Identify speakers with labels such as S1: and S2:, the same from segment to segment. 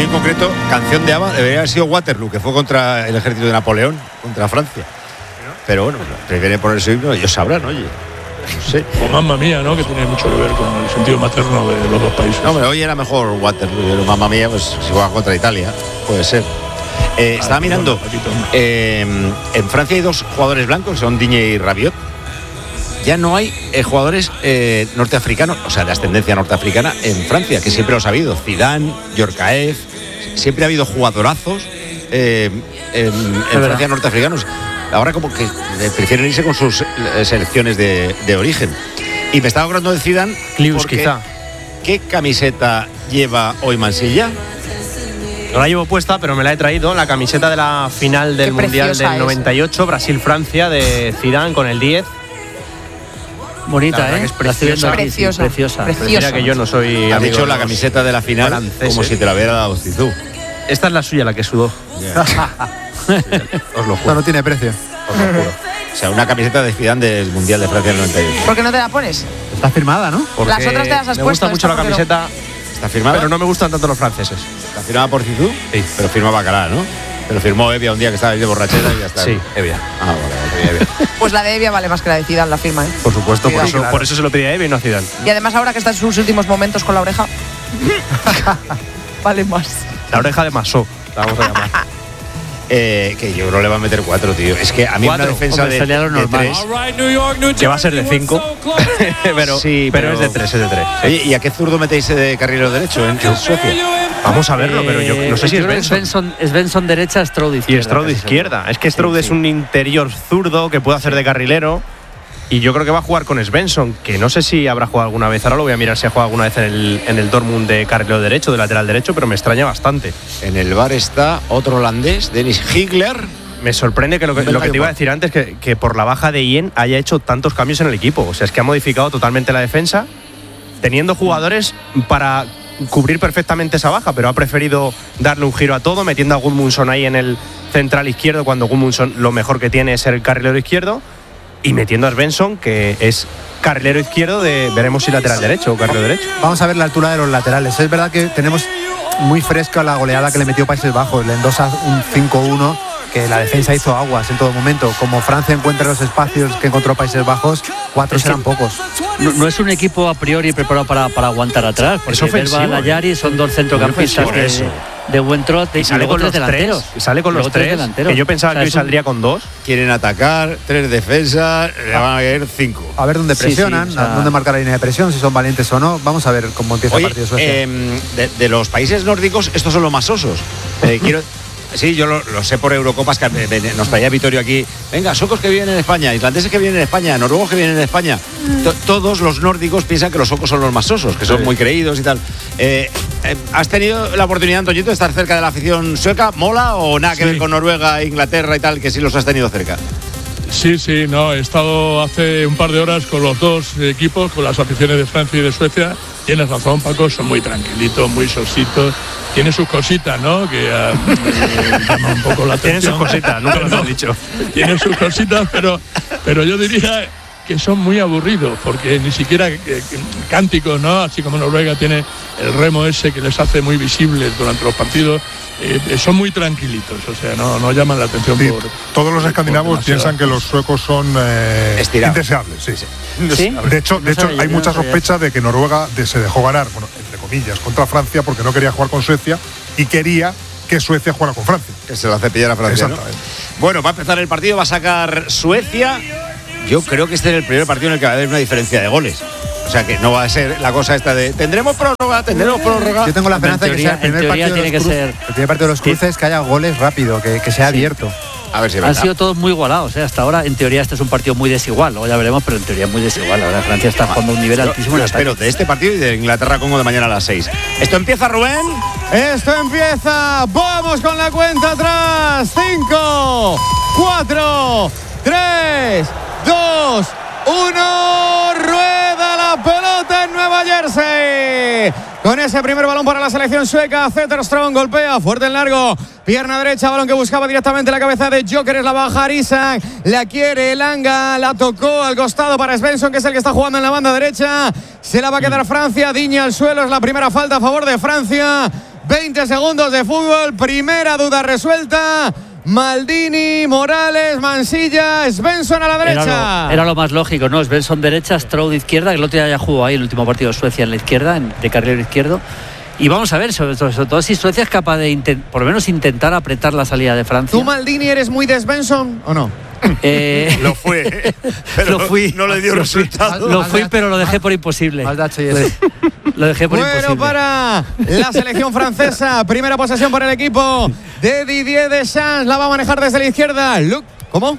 S1: muy en concreto, canción de ABBA debería haber sido Waterloo, que fue contra el ejército de Napoleón, contra Francia. Pero bueno, prefieren poner su himno, ellos sabrán, oye. No sé.
S2: O Mamma Mía, ¿no? Que tiene mucho que ver con el sentido materno de los dos países.
S1: No, hombre, hoy era mejor Waterloo, pero Mamma Mía, pues si juega contra Italia, puede ser. Estaba mirando, en Francia hay 2 jugadores blancos, son Digne y Rabiot. Ya no hay jugadores norteafricanos, o sea, de ascendencia norteafricana en Francia, que siempre los ha habido. Zidane, Djorkaeff, siempre ha habido jugadorazos en Francia norteafricanos. Ahora como que prefieren irse con sus selecciones de origen. Y me estaba acordando de Zidane.
S3: Klius, quizá.
S1: ¿Qué camiseta lleva hoy Mansilla?
S3: No la llevo puesta, pero me la he traído. La camiseta de la final del Mundial del 98, Brasil-Francia, de Zidane con el 10.
S4: Bonita,
S3: Es preciosa.
S4: Preciosa.
S3: Mira que yo no soy
S1: Ha
S3: amigo
S1: dicho
S3: de
S1: la
S3: los
S1: camiseta de la final
S3: franceses.
S1: como si te la hubiera dado Zizou.
S3: Esta es la suya, la que sudó. Os lo juro.
S5: No tiene precio.
S3: Os lo juro.
S1: O sea, una camiseta de Zidane del Mundial de Francia del 98.
S6: ¿Por qué no te la pones?
S5: Está firmada, ¿no?
S3: Porque
S6: Las otras te las has
S3: me
S6: puesto,
S3: gusta mucho la
S6: esta porque
S3: camiseta,
S1: ¿Está firmada?
S3: pero no me gustan tanto los franceses.
S1: ¿Está firmada por Zizou?
S3: Sí.
S1: Pero firma Bacalá, ¿no? Pero firmó Evia un día que estaba ahí de borrachera y ya está.
S3: Sí, Evia.
S1: Ah, vale, Evia.
S6: Pues la de Evia vale más que la de Zidane, la firma, ¿eh?
S3: Por supuesto, por
S6: Cuidado.
S3: eso, por eso se lo pedí a Evia y no a Zidane.
S6: Y además ahora que está en sus últimos momentos con la oreja, vale más.
S3: La oreja de Masó, la vamos a llamar.
S1: Que yo creo le va a meter 4, tío. Es que a mí una defensa
S4: Hombre, sería lo
S1: de
S4: normal.
S1: 3.
S3: Que va a ser de 5. pero,
S1: Sí,
S3: pero es de 3, es de 3.
S1: Oye, ¿y a qué zurdo metéis de carrilero derecho en Suecia?
S3: Vamos a verlo, pero yo no sé si es Benson.
S4: Benson derecha, Stroud izquierda.
S3: Y Stroud de izquierda. Es que Stroud es un interior zurdo que puede hacer de carrilero. Y yo creo que va a jugar con Svensson, que no sé si habrá jugado alguna vez. Ahora lo voy a mirar si ha jugado alguna vez en el Dortmund de carrilero derecho, de lateral derecho, pero me extraña bastante.
S1: En el bar está otro holandés, Dennis Higler.
S3: Me sorprende que lo que te iba a decir antes, que por la baja de Ien haya hecho tantos cambios en el equipo. O sea, es que ha modificado totalmente la defensa, teniendo jugadores para cubrir perfectamente esa baja, pero ha preferido darle un giro a todo, metiendo a Gudmundsson ahí en el central izquierdo, cuando Gudmundsson lo mejor que tiene es ser el carrilero izquierdo, y metiendo a Svensson, que es carrilero izquierdo veremos si lateral derecho o carrilero derecho.
S5: Vamos a ver la altura de los laterales. Es verdad que tenemos muy fresca la goleada que le metió Países Bajos. Le endosa un 5-1, que la defensa hizo aguas en todo momento. Como Francia encuentra los espacios que encontró Países Bajos, 4 serán pocos.
S4: No es un equipo a priori preparado para aguantar atrás. Porque
S3: Es ofensivo,
S4: Verba, Yari son 2 centrocampistas de buen trote.
S3: Y sale con los 3. Y sale con los 3. Que yo pensaba que hoy saldría con 2.
S1: Quieren atacar, 3 defensas, le van a caer 5.
S5: A ver dónde presionan,
S4: o sea,
S5: dónde marcar la línea de presión, si son valientes o no. Vamos a ver cómo empieza el partido de Suecia.
S1: De los países nórdicos, estos son los más osos. Sí, yo lo sé por Eurocopas, que nos traía Vittorio aquí. Venga, suecos que viven en España, islandeses que viven en España, noruegos que viven en España. Todos los nórdicos piensan que los suecos son los más osos, que son muy creídos y tal. ¿Has tenido la oportunidad, Antoñito, de estar cerca de la afición sueca? ¿Mola o nada que ver con Noruega, Inglaterra y tal, que sí los has tenido cerca?
S2: Sí, no, he estado hace un par de horas con los dos equipos, con las aficiones de Francia y de Suecia. Tienes razón, Paco, son muy tranquilitos, muy sositos. Tiene sus cositas, ¿no? Que llaman un poco la atención.
S3: Tiene sus cositas, nunca lo he dicho.
S2: Tiene sus cositas, pero yo diría que son muy aburridos, porque ni siquiera cánticos, ¿no? Así como Noruega tiene el remo ese que les hace muy visibles durante los partidos. Son muy tranquilitos, o sea, no llaman la atención.
S7: Sí, todos los escandinavos piensan que los suecos son indeseables. Sí.
S4: ¿Sí?
S7: De hecho, hay mucha sospecha de que Noruega se dejó ganar, bueno, entre comillas, contra Francia porque no quería jugar con Suecia y quería que Suecia jugara con Francia.
S1: Que se lo hace pillar a Francia, ¿no? Bueno, va a empezar el partido, va a sacar Suecia. Yo creo que este es el primer partido en el que va a haber una diferencia de goles. O sea que no va a ser la cosa esta de tendremos prórroga.
S5: Yo tengo la esperanza de que sea el primer partido de los cruces, que haya goles rápido, que sea abierto.
S1: A ver si
S4: Han sido todos muy igualados, ¿eh? Hasta ahora, en teoría, este es un partido muy desigual. Luego ya veremos, pero en teoría muy desigual. La verdad, Francia está jugando a un nivel altísimo.
S1: Yo espero de este partido y de Inglaterra-Congo de mañana a las 6. ¿Esto empieza, Rubén?
S8: Esto empieza. Vamos con la cuenta atrás. 5, 4, 3, 2, 1. Rueda la pelota en Nueva Jersey. Con ese primer balón para la selección sueca, Zetterström golpea fuerte en largo. Pierna derecha, balón que buscaba directamente la cabeza de Gyökeres, la baja Isak, la quiere Elanga, la tocó al costado para Svensson, que es el que está jugando en la banda derecha. Se la va a quedar Francia, Digne al suelo, es la primera falta a favor de Francia. 20 segundos de fútbol, primera duda resuelta. Maldini, Morales, Mansilla, Svensson a la derecha.
S4: Era lo más lógico, ¿no? Svensson derecha, Stroud de izquierda, que el otro día ya jugó ahí el último partido de Suecia en la izquierda, de carrilero izquierdo. Y vamos a ver, sobre todo si Suecia es capaz de por lo menos intentar apretar la salida de Francia.
S8: ¿Tú, Maldini, eres muy de Svensson o no?
S1: Lo fue, pero
S4: lo fui,
S1: no le dio resultado.
S4: Lo fui, pero lo dejé por imposible. Lo dejé por imposible.
S8: Bueno, para la selección francesa, primera posesión por el equipo de Didier Deschamps, la va a manejar desde la izquierda. Luke, ¿cómo?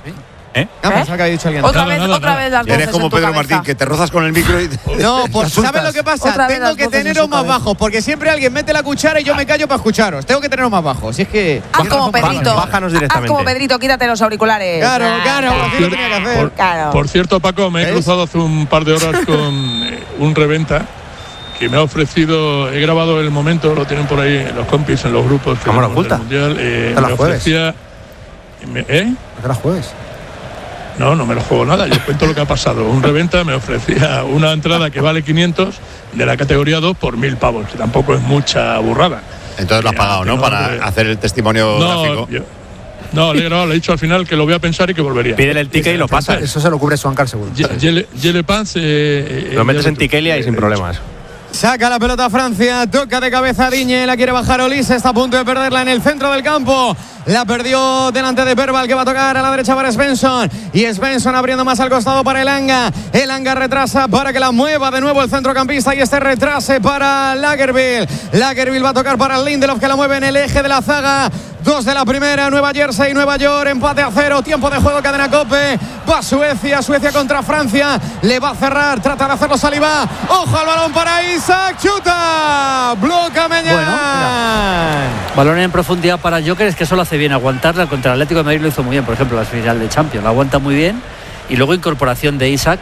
S8: Pensaba que había dicho alguien.
S6: Otra vez las voces
S1: Eres como
S6: en tu
S1: Pedro
S6: cabeza.
S1: Martín, que te rozas con el micro y...
S8: No, pues ¿sabes lo que pasa?
S6: Otra vez
S8: Tengo
S6: las
S8: que
S6: voces en
S8: teneros
S6: su
S8: más
S6: cabeza.
S8: bajos, porque siempre alguien mete la cuchara y yo me callo para escucharos. Tengo que teneros más bajos. Si es que...
S6: Haz como Pedrito.
S3: Bájanos
S6: Haz
S3: directamente.
S6: como Pedrito, quítate los auriculares.
S8: Claro,
S6: Ah,
S8: así lo tenía que hacer.
S6: Claro.
S2: Por cierto, Paco, me he
S8: ¿Ves?
S2: cruzado hace un par de horas con un reventa que me ha ofrecido, he grabado el momento, lo tienen por ahí los compis en los grupos que
S3: Cámara
S2: tenemos del
S3: oculta.
S2: Mundial.
S5: Te la
S2: Me
S5: juegues.
S2: ofrecía...
S5: ¿Por qué la juegues?
S2: No me lo juego nada, yo cuento lo que ha pasado. Un reventa me ofrecía una entrada que vale 500 de la categoría 2 por 1.000 pavos, que tampoco es mucha burrada.
S1: Entonces lo has pagado, ¿no? Para hacer el testimonio gráfico.
S2: No, le he dicho al final que lo voy a pensar y que volvería.
S3: Pídele el ticket y lo pasas.
S5: Eso se lo cubre Swankar seguro.
S2: Yele Pans.
S3: Lo metes en Tikelia y sin problemas.
S8: Saca la pelota Francia, toca de cabeza Digne, la quiere bajar Olise, está a punto de perderla en el centro del campo. La perdió delante de Verbal, que va a tocar a la derecha para Svensson. Y Svensson abriendo más al costado para Elanga. Elanga retrasa para que la mueva de nuevo el centrocampista y este retrase para Lagerbielke. Lagerbielke va a tocar para Lindelof, que la mueve en el eje de la zaga. 2 de la primera, Nueva Jersey, Nueva York, empate a 0, tiempo de juego, cadena COPE. Va Suecia contra Francia, le va a cerrar, trata de hacerlo Saliba. Ojo al balón para Isaac, chuta. Bloca Meñán.
S4: Balón en profundidad para Joker, es que eso lo hace bien, aguantarla. Contra el Atlético de Madrid lo hizo muy bien, por ejemplo, la final de Champions, la aguanta muy bien. Y luego incorporación de Isaac.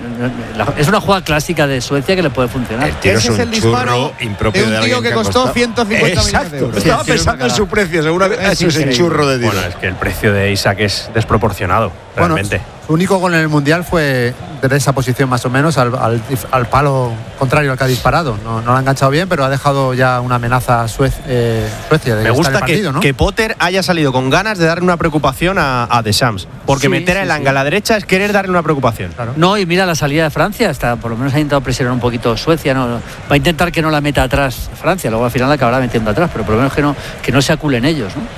S4: Es una jugada clásica de Suecia que le puede funcionar.
S1: El tiro
S8: Ese
S1: es
S8: es el
S1: un
S8: disparo
S1: churro impropio
S8: de un
S1: alguien
S8: tío que
S1: ha
S8: costó
S1: costado.
S8: 150 millones de
S1: Exacto,
S8: euros.
S1: estaba
S8: Sí,
S1: pensando en su precio, seguramente. Eso es el churro de tiro.
S3: Bueno, es que el precio de Isaac es desproporcionado, realmente.
S5: Bueno, su único gol en el Mundial fue de esa posición más o menos al palo contrario al que ha disparado. No lo ha enganchado bien, pero ha dejado ya una amenaza a Suecia de
S3: Me
S5: estar en
S3: gusta
S5: el partido, ¿no?
S3: que Potter haya salido con ganas de darle una preocupación a Deschamps. Porque
S4: Sí,
S3: meter a
S4: sí,
S3: Elanga a la derecha es querer darle una preocupación.
S5: Claro.
S4: No, y mira la salida de Francia, por lo menos ha intentado presionar un poquito Suecia, no, va a intentar que no la meta atrás Francia, luego al final la acabará metiendo atrás, pero por lo menos que no se aculen ellos, ¿no?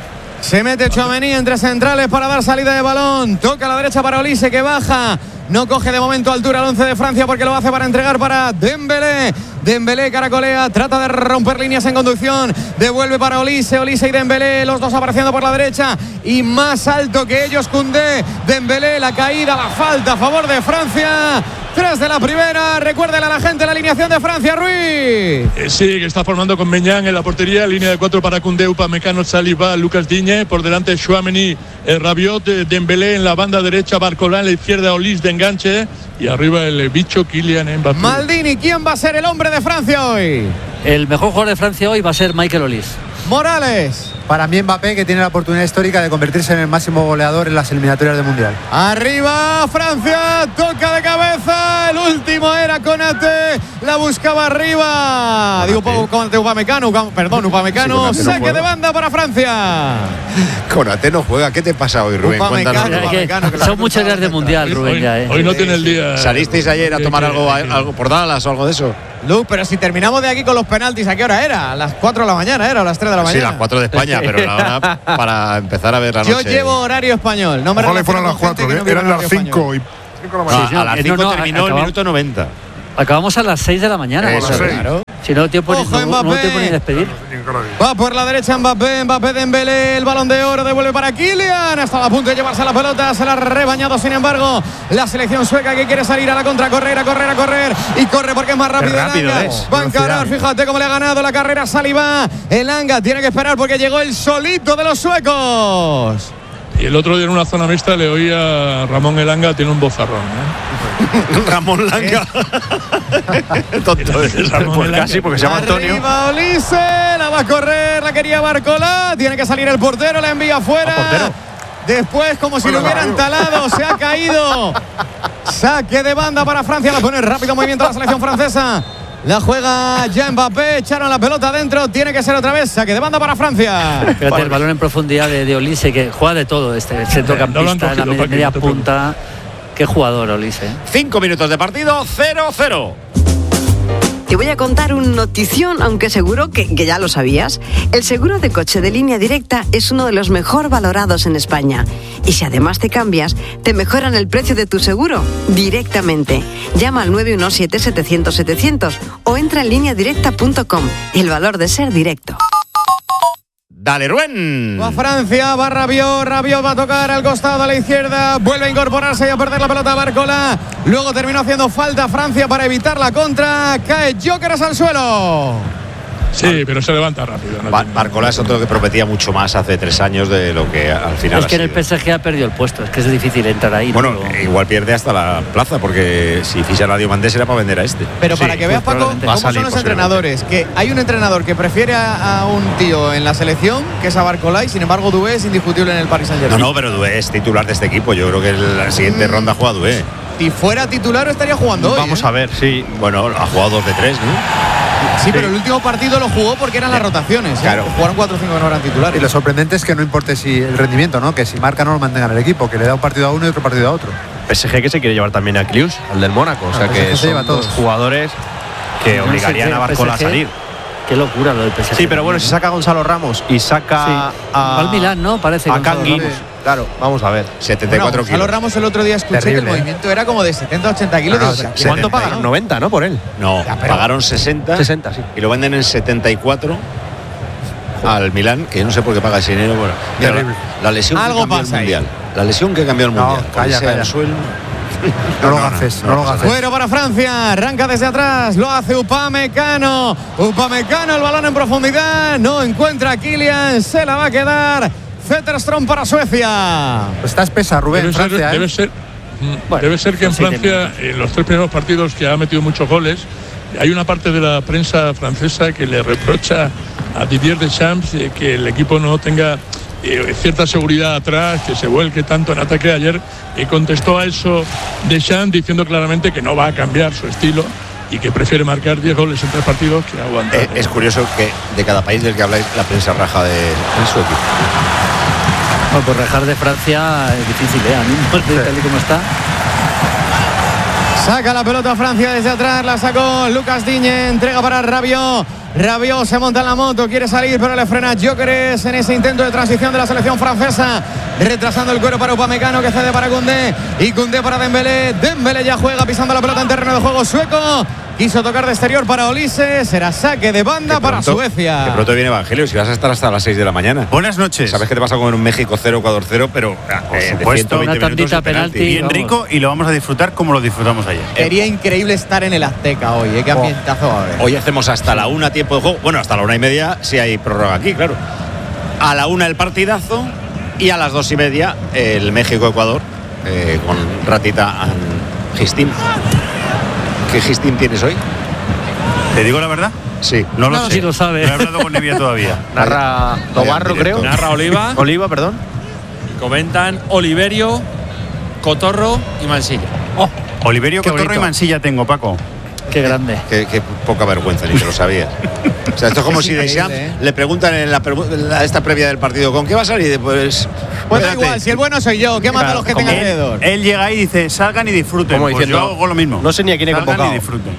S8: Se mete Tchouaméni entre centrales para dar salida de balón. Toca a la derecha para Olise, que baja. No coge de momento altura el 11 de Francia porque lo hace para entregar para Dembélé. Dembélé caracolea, trata de romper líneas en conducción. Devuelve para Olise y Dembélé, los dos apareciendo por la derecha. Y más alto que ellos, Koundé. Dembélé, la caída, la falta a favor de Francia. 3 de la primera. Recuérdele a la gente la alineación de Francia, Ruiz.
S2: Sí, que está formando con Meñán en la portería, línea de 4 para Koundé, Upamecano, Saliba, Lucas Digne, por delante Tchouaméni, Rabiot, Dembélé en la banda derecha, Barcola en la izquierda, Olise de enganche y arriba el bicho Kylian Mbappé.
S8: Maldini, ¿quién va a ser el hombre de Francia hoy?
S4: El mejor jugador de Francia hoy va a ser Michael Olise.
S8: Morales.
S5: Para mí Mbappé, que tiene la oportunidad histórica de convertirse en el máximo goleador en las eliminatorias del Mundial.
S8: Arriba Francia, toca de cabeza, el último era Konate, la buscaba arriba. Digo, Konate, Upamecano, Upamecano,
S1: Sí, Konate no
S8: saque
S1: juega.
S8: de banda para Francia.
S1: Konate no juega. ¿Qué te pasa hoy, Rubén?
S8: Upamecano,
S1: Cuéntanos.
S8: Upamecano, que la
S4: Son muchas días de mundial, Rubén,
S2: Hoy,
S4: ya,
S2: hoy no tiene el día.
S1: ¿Salisteis ayer a tomar algo por Dallas o algo de eso?
S8: Luz, pero si terminamos de aquí con los penaltis, ¿a qué hora era? ¿A las 4 de la mañana era o a las 3 de la mañana?
S1: Sí, las 4 de España, pero la hora para empezar a ver la
S8: Yo
S1: noche.
S8: llevo horario español, no me
S7: Ojalá
S8: relaciono
S7: fueran las
S8: con gente
S7: 4,
S8: que no vive
S7: eran
S8: en
S7: las
S8: horario
S7: 5 y 5 de la mañana.
S4: Sí,
S1: A las 5
S4: no,
S1: terminó el
S4: acabamos-
S1: minuto 90.
S4: Acabamos a las 6 de la mañana.
S1: Eso,
S4: vamos a ver.
S7: claro.
S4: Si no, tiempo ni,
S8: Ojo,
S4: no, no
S8: Mbappé.
S4: tiempo ni despedir.
S8: Va por la derecha Mbappé, Dembélé, el balón de oro, devuelve para Kylian. Estaba a punto de llevarse la pelota, se la ha rebañado, sin embargo, la selección sueca que quiere salir a la contra, correr. Y corre porque es más rápido.
S3: Qué rápido
S8: Elanga.
S3: es.
S8: Va a encarar, fíjate cómo le ha ganado la carrera Saliba. Elanga tiene que esperar porque llegó el solito de los suecos.
S2: Y el otro día en una zona mixta le oí a Ramón Elanga, tiene un bozarrón, ¿eh?
S1: Ramón Langa. Tonto es.
S2: Ramón
S3: Pues
S2: Elanga.
S3: casi, porque se llama Antonio.
S8: Arriba Olise, la va a correr, la quería Barcola, tiene que salir el portero, la envía fuera.
S3: portero.
S8: Después, como si lo hubieran talado, se ha caído. Saque de banda para Francia, la pone rápido movimiento la selección francesa. La juega ya Mbappé. Echaron la pelota adentro. Tiene que ser otra vez. Saque de banda para Francia.
S4: Fíjate el balón en profundidad de Olise, que juega de todo este centrocampista, en la media punta. Qué jugador, Olise.
S1: 5 minutos de partido, 0-0.
S9: Te voy a contar un notición, aunque seguro que ya lo sabías. El seguro de coche de Línea Directa es uno de los mejor valorados en España. Y si además te cambias, te mejoran el precio de tu seguro directamente. Llama al 917-700-700 o entra en lineadirecta.com. El valor de ser directo.
S1: Dale, Rubén.
S8: Va Francia, va Rabiot. Rabiot va a tocar al costado a la izquierda. Vuelve a incorporarse y a perder la pelota Barcola. Luego terminó haciendo falta Francia para evitar la contra. Cae Gyökeres al suelo.
S2: Sí, pero se levanta rápido.
S1: Barcola es otro que prometía mucho más hace 3 años de lo que al final
S4: es que en el PSG ha perdido el puesto. Es que es difícil entrar ahí.
S1: Bueno, igual pierde hasta la plaza, porque si fichan a Diomandé será para vender a este.
S8: Pero para que veas, Paco, cómo son los entrenadores. Que hay un entrenador que prefiere a un tío en la selección, que es a Barcola, y sin embargo Doué es indiscutible en el Paris Saint-Germain.
S1: No, pero Doué es titular de este equipo. Yo creo que en la siguiente ronda juega Doué.
S8: Si fuera titular estaría jugando hoy.
S3: Vamos a ver, sí.
S1: Bueno, ha jugado 2 de 3, ¿no?
S8: Sí, pero el último partido lo jugó porque eran las rotaciones.
S1: Claro.
S8: Jugaron 4 o 5 que no eran titulares.
S5: Y lo sorprendente es que no importe si el rendimiento, ¿no? Que si marca no lo mantengan el equipo, que le da un partido a uno y otro partido a otro.
S3: PSG que se quiere llevar también a Klius, al del Mónaco. O sea que son 2 jugadores que obligarían a Barcola a salir.
S4: Qué locura lo del PSG.
S3: Sí, pero bueno, si saca a Gonzalo Ramos y saca
S4: al Milán, ¿no? Parece
S3: a Kangin. Claro, vamos a ver.
S1: 74
S8: Gonzalo Ramos el otro día escuché que el movimiento era como de 70-80 kilos.
S3: ¿Cuánto pagan? 90, ¿no? Por él.
S1: No, pagaron 60.
S3: 60, sí.
S1: Y lo venden en 74 al Milán, que no sé por qué paga ese dinero. Bueno,
S5: terrible.
S1: La lesión
S8: Algo
S1: que cambió
S8: pasa
S1: el Mundial.
S8: ahí.
S1: La lesión que cambió el Mundial.
S5: Calla.
S1: Al suelo.
S5: No lo haces, no lo haces.
S8: Fuera para Francia, arranca desde atrás, lo hace Upamecano. Upamecano, el balón en profundidad, no encuentra a Kylian, se la va a quedar. Zetterström para Suecia.
S5: Pues está espesa, Rubén, Francia.
S2: Debe ser que en Francia, en los 3 primeros partidos que ha metido muchos goles, hay una parte de la prensa francesa que le reprocha a Didier Deschamps que el equipo no tenga cierta seguridad atrás, que se vuelque tanto en ataque. Ayer contestó a eso Deschamps diciendo claramente que no va a cambiar su estilo y que prefiere marcar 10 goles en 3 partidos que aguantar.
S1: Es curioso que de cada país del que habláis la prensa raja de su equipo.
S4: Bueno, pues rajar de Francia es difícil, a mí tal y como está.
S8: Saca la pelota Francia desde atrás, la sacó Lucas Digne, entrega para Rabiot. Rabiot se monta en la moto, quiere salir, pero le frena Gyökeres en ese intento de transición de la selección francesa, retrasando el cuero para Upamecano, que cede para Koundé, y Koundé para Dembélé. Dembélé ya juega pisando la pelota en terreno de juego sueco. Quiso tocar de exterior para Olise, será saque de banda para Suecia.
S1: Que pronto viene Evangelio, si vas a estar hasta las 6 de la mañana.
S10: Buenas noches.
S1: Sabes que te vas a comer un México 0, Ecuador 0, pero
S10: por supuesto,
S4: una tandita penalti.
S10: Bien rico, y lo vamos a disfrutar como lo disfrutamos ayer.
S8: Sería increíble estar en el Azteca hoy, qué ambientazo va a haber.
S1: Hoy hacemos hasta la 1 tiempo de juego. Bueno, hasta la 1:30 si hay prórroga aquí, claro. A la 1 el partidazo y a las 2:30 el México-Ecuador con Ratita and Gistín. ¿Qué Gistín tienes hoy?
S10: ¿Te digo la verdad?
S1: Sí.
S10: No lo sé.
S4: Sí lo sabe.
S10: No he hablado con Nevia todavía.
S3: Narra Dobarro, creo.
S11: Narra Oliva.
S3: Oliva, perdón.
S11: Comentan Oliverio, Cotorro y Mansilla.
S10: Oliverio,
S4: Qué
S10: Cotorro
S4: bonito.
S10: y Mansilla tengo, Paco.
S4: Qué grande.
S1: Qué poca vergüenza, ni te lo sabías. O sea, esto es como si Deschamps le preguntan en esta previa del partido, ¿con qué va a salir? Pues
S8: da igual, si el bueno soy yo, ¿qué manda los que tengan alrededor?
S10: Él llega ahí y dice, salgan y disfruten.
S3: Como
S10: Pues
S3: diciendo,
S10: yo hago lo mismo.
S3: no sé ni a quién he
S10: Salgan
S3: convocado.
S10: y disfruten.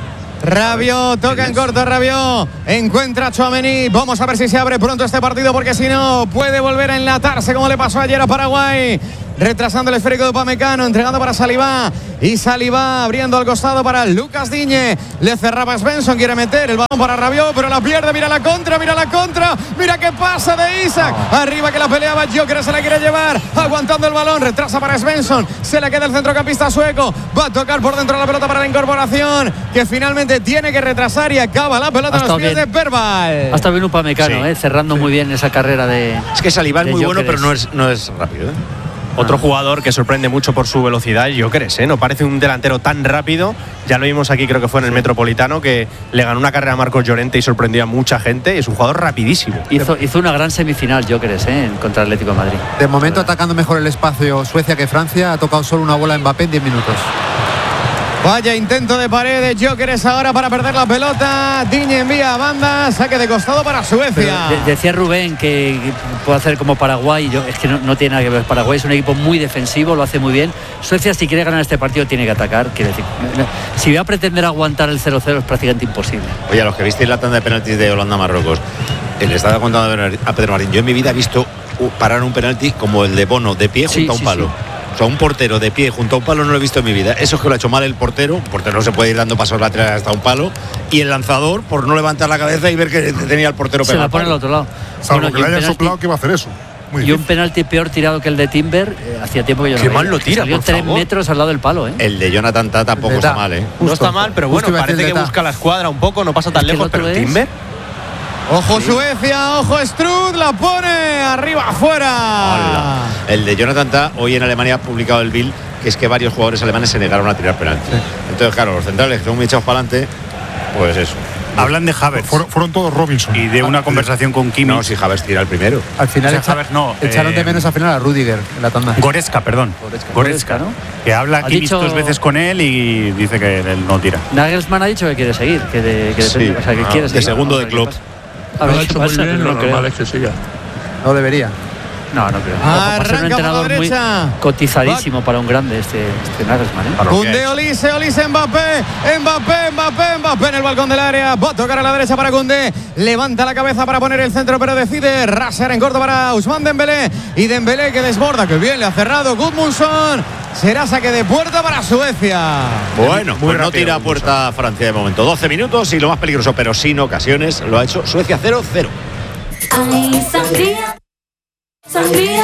S8: Rabiot, toca en corto Rabiot, encuentra a Tchouaméni. Vamos a ver si se abre pronto este partido, porque si no puede volver a enlatarse como le pasó ayer a Paraguay. Retrasando el esférico de Upamecano, entregando para Saliba, y Saliba abriendo al costado para Lucas Digne. Le cerraba Svensson, quiere meter el balón para Rabiot, pero la pierde. Mira la contra, mira qué pasa de Isaac. Arriba que la peleaba Gyökeres, se la quiere llevar, aguantando el balón, retrasa para Svensson, se le queda el centrocampista sueco, va a tocar por dentro la pelota para la incorporación, que finalmente tiene que retrasar, y acaba la pelota en los pies de Verbal.
S4: Hasta bien Upamecano, cerrando muy bien esa carrera de.
S1: Es que Saliba es muy bueno,
S4: Gyökeres.
S1: pero no es rápido.
S3: Otro jugador que sorprende mucho por su velocidad, Gyökeres, no parece un delantero tan rápido. Ya lo vimos aquí, creo que fue en el Metropolitano, que le ganó una carrera a Marcos Llorente y sorprendió a mucha gente. Es un jugador rapidísimo.
S4: Hizo una gran semifinal Gyökeres contra el Atlético de Madrid.
S5: De momento atacando mejor el espacio Suecia que Francia. Ha tocado solo una bola Mbappé en 10 minutos.
S8: Vaya intento de pared de Gyökeres ahora para perder la pelota. Digne envía a banda, saque de costado para Suecia.
S4: Decía Rubén que puede hacer como Paraguay. Es que no tiene nada que ver. Paraguay es un equipo muy defensivo, lo hace muy bien. Suecia, si quiere ganar este partido, tiene que atacar. Quiere decir, si va a pretender aguantar el 0-0 es prácticamente imposible.
S1: Oye, a los que visteis la tanda de penaltis de Holanda-Marruecos, le estaba contando a Pedro Martín, yo en mi vida he visto parar un penalti como el de Bono, de pie junto a un palo. O sea, un portero de pie junto a un palo no lo he visto en mi vida. Eso es que lo ha hecho mal el portero. El portero no se puede ir dando pasos laterales hasta un palo. Y el lanzador, por no levantar la cabeza y ver que tenía el portero pegado.
S4: Se la pone al otro lado.
S7: Salvo que le hayan soplado, que va a hacer eso.
S4: Y un penalti peor tirado que el de Timber, hacía tiempo que yo no
S3: Qué
S4: veía.
S3: mal lo tira,
S4: Salió
S3: por
S4: 3
S3: favor.
S4: metros al lado del palo, ¿eh?
S1: El de Jonathan Tah tampoco está mal, ¿eh?
S3: No está mal, pero bueno,
S5: Justo iba a decir
S3: parece que
S5: Tah.
S3: busca la escuadra un poco, no pasa tan
S4: Es que el
S3: lejos,
S4: otro
S3: pero
S4: es-
S3: Timber.
S8: Ojo Suecia, ojo Strud, la pone arriba afuera.
S1: Hola. El de Jonathan Tah, hoy en Alemania ha publicado el Bild, que es que varios jugadores alemanes se negaron a tirar penalti. Entonces, claro, los centrales que son muy echados para adelante, pues eso.
S10: Hablan de Havertz
S7: Fueron todos Robinson.
S10: y de una conversación con Kimmich.
S1: No, si Havertz tira el primero.
S5: Al final
S10: O sea, Havertz no,
S5: echaron de menos al final a Rudiger en la tanda.
S10: Goretzka, perdón. Goretzka,
S4: ¿no?
S10: Que habla
S4: Ha
S10: Kimmich
S4: dicho-
S10: 2 veces con él y dice que él no tira.
S4: Nagelsmann ha dicho que quiere seguir, que
S1: Sí.
S4: o sea, que
S1: Ah,
S4: quiere
S1: de
S4: seguir.
S1: segundo
S4: A
S1: de
S4: ver qué
S1: Klopp.
S4: pasa. A
S2: Lo
S4: ver
S2: ha
S4: qué
S2: hecho muy
S4: pasa,
S2: bien,
S4: pero
S2: lo
S4: no creo.
S2: normal es que siga.
S5: No debería.
S4: No creo. Va a ser un
S8: Arranca por la
S4: entrenador muy
S8: derecha.
S4: cotizadísimo para un grande este Nagelsmann, ¿eh?
S8: Koundé, Olise, Mbappé en el balcón del área, va a tocar a la derecha para Koundé, levanta la cabeza para poner el centro, pero decide rasear en corto para Ousmane Dembélé, y Dembélé que desborda, que bien le ha cerrado Gudmundsson, será saque de puerta para Suecia.
S1: Bueno, pues no tira a puerta Francia de momento. 12 minutos y lo más peligroso, pero sin ocasiones, lo ha hecho Suecia 0-0.
S12: Ay, sangría, sangría.